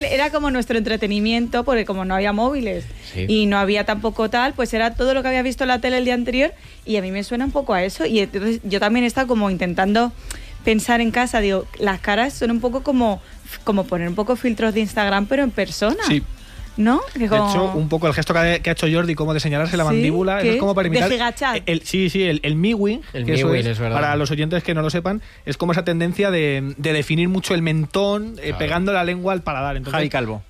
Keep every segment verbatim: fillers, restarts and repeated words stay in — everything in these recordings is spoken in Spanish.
era como nuestro entretenimiento, porque como no había móviles sí. y no había tampoco tal, pues era todo lo que había visto en la tele el día anterior, y a mí me suena un poco a eso. Y entonces yo también he estado como intentando pensar en casa, digo, las caras son un poco como, como poner un poco filtros de Instagram, pero en persona. Sí. ¿No? Que como... De hecho, un poco el gesto que ha, que ha hecho Jordi, como de señalarse la mandíbula, ¿Qué? es como para imitar... De gigachat. El, sí, sí, el, el mi-wing, El que eso mi-wing, es, es verdad. para los oyentes que no lo sepan, es como esa tendencia de, de definir mucho el mentón, eh, Claro. pegando la lengua al paladar. Entonces, Javi Calvo.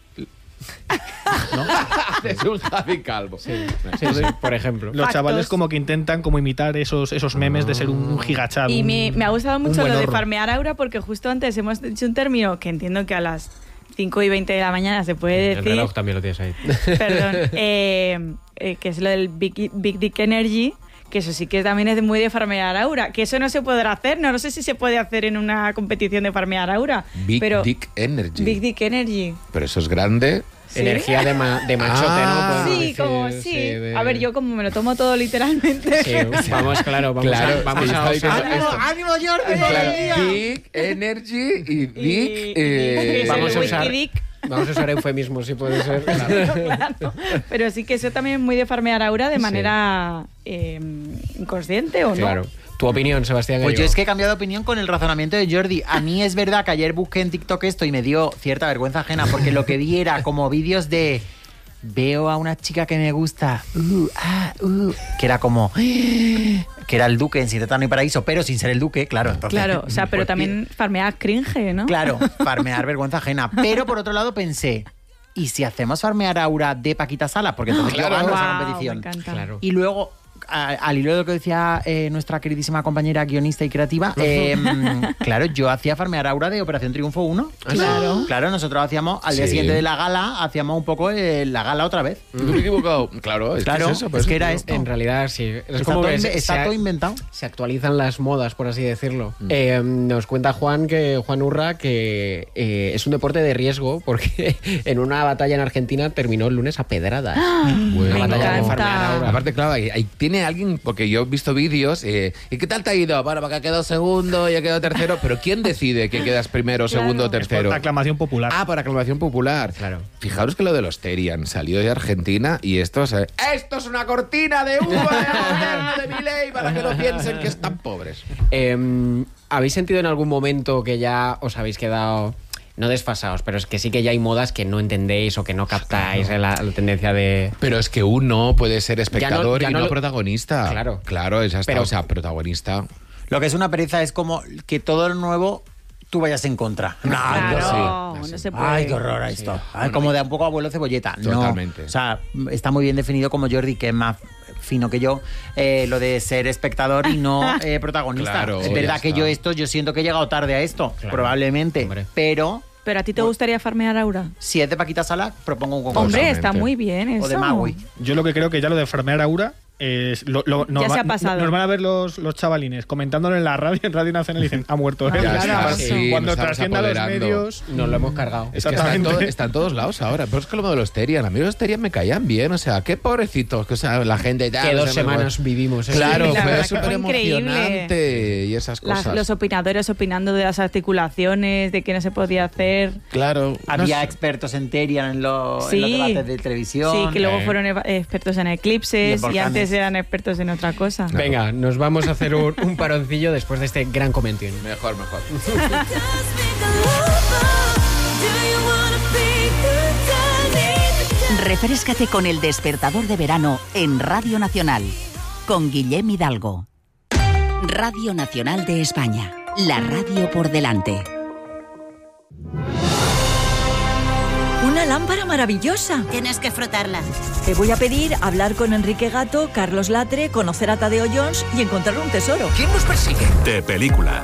¿no? Es un Javi Calvo. Sí, sí, sí, por ejemplo. Los Factos. chavales como que intentan como imitar esos, esos memes de ser un, un gigachat. Y un- me, me ha gustado un mucho buen lo de horro. farmear aura, porque justo antes hemos dicho un término que entiendo que a las cinco y veinte de la mañana se puede El decir. reloj también lo tienes ahí. Perdón. eh, eh, que es lo del Big, Big Dick Energy, que eso sí que también es muy de farmear aura. Que eso no se podrá hacer, no, no sé si se puede hacer en una competición de farmear aura. Big pero Dick Energy. Big Dick Energy. Pero eso es grande. ¿Sí? Energía de, ma- de machote, Ah. ¿no? Podemos Sí, decir, como sí. de- A ver, yo como me lo tomo todo literalmente. Sí, vamos, claro, vamos Claro, a... Vamos sí, a está osar- diciendo esto. ¡Ánimo, Jordi! Claro, Big Energy y Dick. Y- eh, y- vamos a Wiki usar- Dick. Vamos a usar eufemismos, si puede ser. Claro. Pero sí que eso también es muy de farmear aura de Sí. manera eh, inconsciente, ¿o no? Claro. Tu opinión, Sebastián Pues yo Gallego. es que he cambiado de opinión con el razonamiento de Jordi. A mí es verdad que ayer busqué en TikTok esto y me dio cierta vergüenza ajena, porque lo que vi era como vídeos de veo a una chica que me gusta, uh, ah, uh, que era como que era el duque en Siete Etano y Paraíso, pero sin ser el duque, claro. Entonces, Claro, o sea, pero pues, también farmear cringe, ¿no? Claro, farmear vergüenza ajena. Pero por otro lado pensé, ¿y si hacemos farmear aura de Paquita Salas? Porque entonces Claro. yo gano esa Guau, competición. me encanta. Claro. Y luego, a- al hilo de lo que decía eh, nuestra queridísima compañera guionista y creativa, eh, claro, yo hacía farmear aura de Operación Triunfo uno. Claro. Claro, nosotros hacíamos, al día Sí. siguiente de la gala, hacíamos un poco eh, la gala otra vez. No me he equivocado. Claro, es Claro, que es eso. por es eso que era digo. esto. En realidad, sí. Es Está, como todo, que inve- se, está se- todo inventado. se actualizan las modas, por así decirlo. Eh, nos cuenta Juan que Juan Urra que eh, es un deporte de riesgo porque en una batalla en Argentina terminó el lunes a pedradas. Bueno. Una batalla de encanta. farmear aura. Aparte, claro, ahí, ahí tiene alguien, porque yo he visto vídeos, eh, ¿y qué tal te ha ido? Bueno, porque ha quedado segundo y ha quedado tercero, pero ¿quién decide que quedas primero, Claro. segundo o Es por tercero? aclamación popular. Ah, por aclamación popular. Claro. Fijaros que lo de los Terian salió de Argentina y esto, es, esto es una cortina de humo del gobierno de Milei para que no piensen que están pobres. Eh, ¿Habéis sentido en algún momento que ya os habéis quedado, no desfasados, pero es que sí que ya hay modas que no entendéis o que no captáis la, la tendencia de... Pero es que uno puede ser espectador ya y no no, lo- protagonista. Claro. Claro, es hasta, Pero- o sea, protagonista. Lo que es una pereza es como que todo lo nuevo tú vayas en contra. No, Claro, sí, no sí. se puede. Ay, qué horror a esto. Ay, como de un poco abuelo cebolleta. No. Totalmente. O sea, está muy bien definido como Jordi, que es más fino que yo, eh, lo de ser espectador y no eh, protagonista. Claro, es ya verdad que está. yo esto, yo siento que he llegado tarde a esto, Claro, probablemente. hombre. Pero ¿Pero a ti te gustaría farmear aura? si es de Paquita Sala, propongo un concurso. Hombre, Totalmente. está muy bien eso. O de Maui. Yo lo que creo que ya lo de farmear aura es lo, lo- nos, Ya se va- ha pasado. nos van a ver los, los chavalines comentándolo en la radio, en Radio Nacional, y dicen, ha muerto. ¿eh? Ya Claro, está, sí. sí, Cuando nos estamos trascienda a los apoderando. medios... Nos lo hemos cargado. Es que está en, Exactamente. todo- está en todos lados ahora. Pero es que lo de los Terian, a mí los Terian me caían bien. O sea, qué pobrecitos. Que, o sea, la gente... ya, Que no dos sé, semanas vivimos. ¿eh? Claro, Sí, la fue verdad que súper fue increíble. emocionante y esas Las- cosas. los opinadores opinando de las articulaciones, de qué no se podía hacer. Claro. Había no sé. expertos en Terian en, lo- en Sí. los debates de televisión. Sí, que luego eh. fueron eva- expertos en Y eclipses en y, volcanes. antes eran expertos en otra cosa. Venga, nos vamos a hacer un, un paroncillo después de este gran comentario. Mejor, mejor. Refréscate con El Despertador de Verano en Radio Nacional con Guillem Hidalgo. Radio Nacional de España, la radio por delante. Una lámpara maravillosa. Tienes que frotarla. Te voy a pedir hablar con Enrique Gato, Carlos Latre, conocer a Tadeo Jones y encontrar un tesoro. ¿Quién nos persigue? De película.